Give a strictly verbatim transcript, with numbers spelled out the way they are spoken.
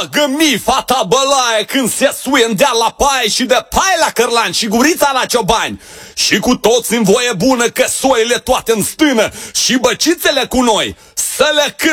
Bagă mi fata bălaie când se suie în deal la paie și de paie la cărlan și gurița la ciobani. Și cu toți în voie bună că soile toate în stână și băcițele cu noi să le cânt.